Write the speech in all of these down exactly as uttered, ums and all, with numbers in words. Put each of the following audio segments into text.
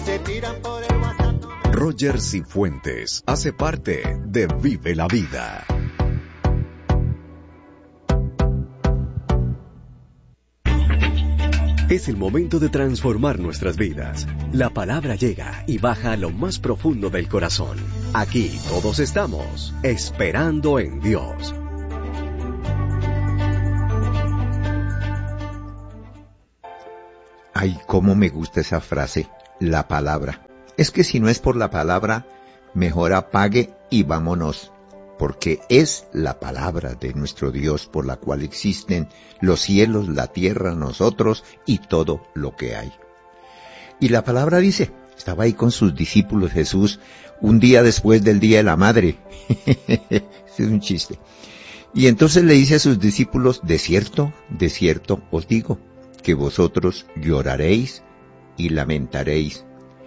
se tiran por el WhatsApp. Roger Cifuentes hace parte de Vive la Vida. Es el momento de transformar nuestras vidas. La palabra llega y baja a lo más profundo del corazón. Aquí todos estamos esperando en Dios. Ay, cómo me gusta esa frase, la palabra. Es que si no es por la palabra, mejor apague y vámonos, porque es la palabra de nuestro Dios por la cual existen los cielos, la tierra, nosotros y todo lo que hay. Y la palabra dice, estaba ahí con sus discípulos Jesús un día después del Día de la Madre. Ese es un chiste. Y entonces le dice a sus discípulos, de cierto, de cierto os digo, que vosotros lloraréis y lamentaréis,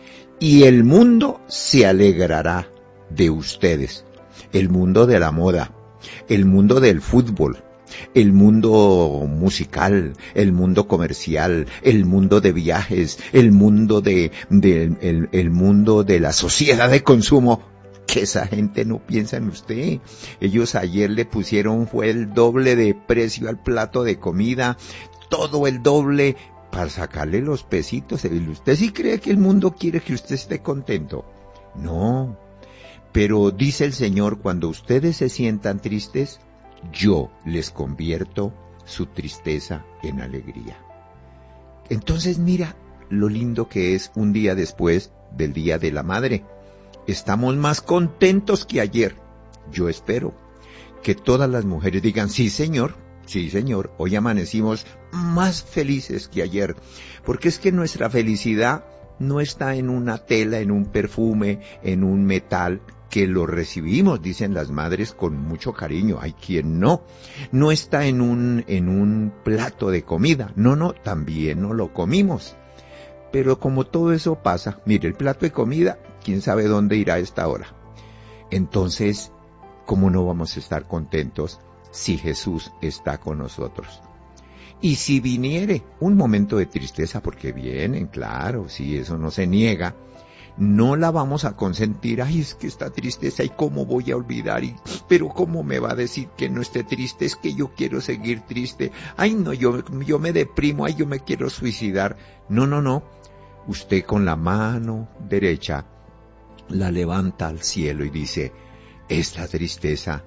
y el mundo se alegrará de ustedes. El mundo de la moda, el mundo del fútbol, el mundo musical, el mundo comercial, el mundo de viajes, el mundo de, de el, el mundo de la sociedad de consumo. Que esa gente no piensa en usted. Ellos ayer le pusieron fue el doble de precio al plato de comida, todo el doble para sacarle los pesitos. ¿Usted sí cree que el mundo quiere que usted esté contento? No. Pero dice el Señor, cuando ustedes se sientan tristes, yo les convierto su tristeza en alegría. Entonces mira lo lindo que es un día después del Día de la Madre. Estamos más contentos que ayer. Yo espero que todas las mujeres digan, sí Señor, sí Señor, hoy amanecimos más felices que ayer. Porque es que nuestra felicidad no está en una tela, en un perfume, en un metal, que lo recibimos, dicen las madres, con mucho cariño. Hay quien no. No está en un, en un plato de comida. No, no, también no lo comimos. Pero como todo eso pasa, mire, el plato de comida, quién sabe dónde irá a esta hora. Entonces, ¿cómo no vamos a estar contentos si Jesús está con nosotros? Y si viniere un momento de tristeza, porque vienen, claro, si eso no se niega, no la vamos a consentir. Ay, es que está tristeza, ¿y cómo voy a olvidar? Y, pero ¿cómo me va a decir que no esté triste? Es que yo quiero seguir triste. Ay, no, yo, yo me deprimo, ay, yo me quiero suicidar. No, no, no. Usted con la mano derecha la levanta al cielo y dice, esta tristeza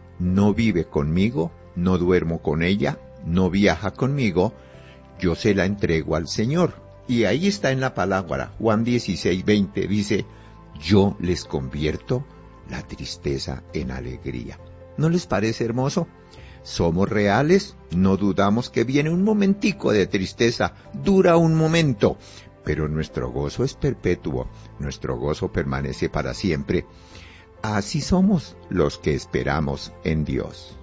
no vive conmigo, no duermo con ella, no viaja conmigo, yo se la entrego al Señor. Y ahí está en la palabra, Juan dieciséis, veinte, dice, yo les convierto la tristeza en alegría. ¿No les parece hermoso? Somos reales, no dudamos que viene un momentico de tristeza, dura un momento, pero nuestro gozo es perpetuo, nuestro gozo permanece para siempre. Así somos los que esperamos en Dios.